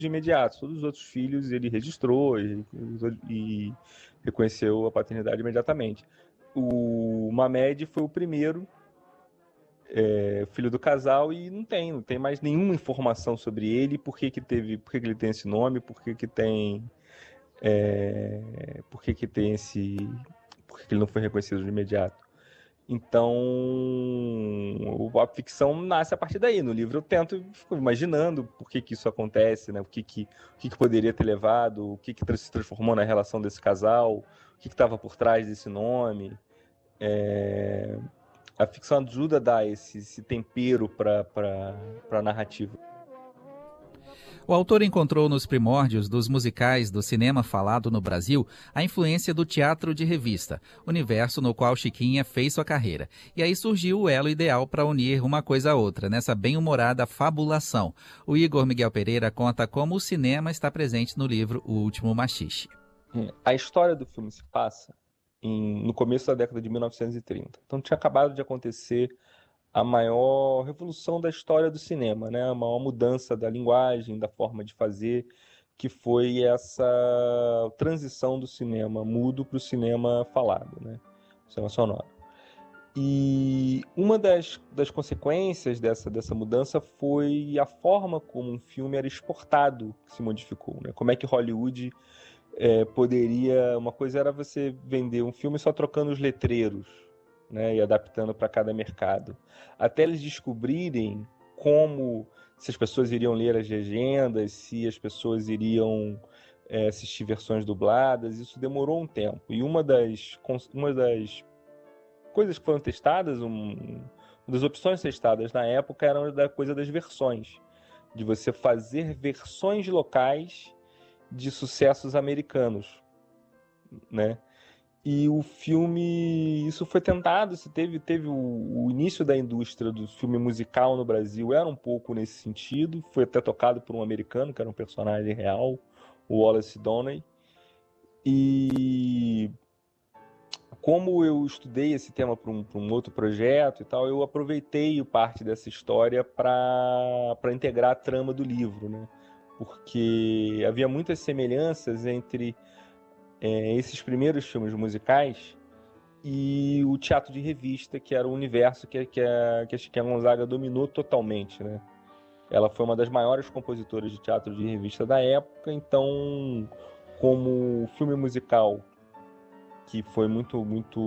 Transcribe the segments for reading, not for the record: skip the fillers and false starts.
de imediato. Todos os outros filhos ele registrou e reconheceu a paternidade imediatamente. O Mamed foi o primeiro filho do casal e não tem mais nenhuma informação sobre ele, por que ele tem esse nome, por que ele não foi reconhecido de imediato. Então, a ficção nasce a partir daí. No livro eu fico imaginando por que isso acontece, né? O que poderia ter levado, o que se transformou na relação desse casal, o que estava por trás desse nome. A ficção ajuda a dar esse tempero para a narrativa. O autor encontrou nos primórdios dos musicais do cinema falado no Brasil a influência do teatro de revista, universo no qual Chiquinha fez sua carreira. E aí surgiu o elo ideal para unir uma coisa a outra, nessa bem-humorada fabulação. O Igor Miguel Pereira conta como o cinema está presente no livro O Último Maxixe. A história do filme se passa no começo da década de 1930. Então tinha acabado de acontecer a maior revolução da história do cinema, né? A maior mudança da linguagem, da forma de fazer, que foi essa transição do cinema mudo para o cinema falado, né? O cinema sonoro. E uma das consequências dessa mudança foi a forma como um filme era exportado, que se modificou, né? Como é que Hollywood poderia... Uma coisa era você vender um filme só trocando os letreiros, né, e adaptando para cada mercado, até eles descobrirem se as pessoas iriam ler as legendas, se as pessoas iriam assistir versões dubladas. Isso demorou um tempo. E uma das coisas que foram testadas, uma das opções testadas na época era da coisa das versões, de você fazer versões locais de sucessos americanos, né? E o filme, isso foi tentado, teve o início da indústria do filme musical no Brasil, era um pouco nesse sentido, foi até tocado por um americano, que era um personagem real, o Wallace Downey. E como eu estudei esse tema para um outro projeto e tal, eu aproveitei parte dessa história para integrar a trama do livro, né? Porque havia muitas semelhanças entre esses primeiros filmes musicais e o teatro de revista, que era o universo que a Chiquinha Gonzaga dominou totalmente, né? Ela foi uma das maiores compositoras de teatro de revista da época, então, como filme musical, que foi muito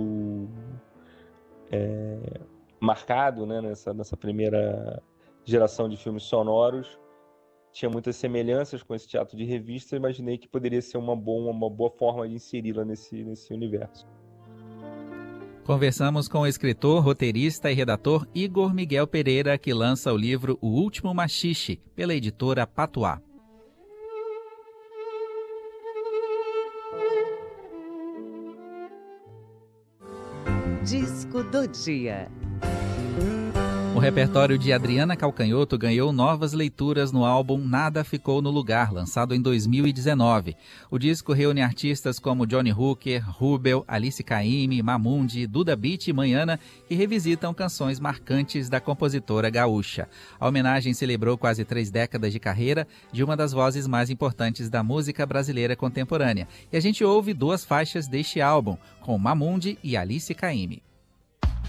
marcado, né, nessa primeira geração de filmes sonoros, tinha muitas semelhanças com esse teatro de revista, imaginei que poderia ser uma boa forma de inseri-la nesse universo. Conversamos com o escritor, roteirista e redator Igor Miguel Pereira, que lança o livro O Último Maxixe, pela editora Patuá. Disco do dia. O repertório de Adriana Calcanhoto ganhou novas leituras no álbum Nada Ficou no Lugar, lançado em 2019. O disco reúne artistas como Johnny Hooker, Rubel, Alice Caymmi, Mamundi, Duda Beat e Manhana, que revisitam canções marcantes da compositora gaúcha. A homenagem celebrou quase 3 décadas de carreira de uma das vozes mais importantes da música brasileira contemporânea. E a gente ouve 2 faixas deste álbum, com Mamundi e Alice Caymmi.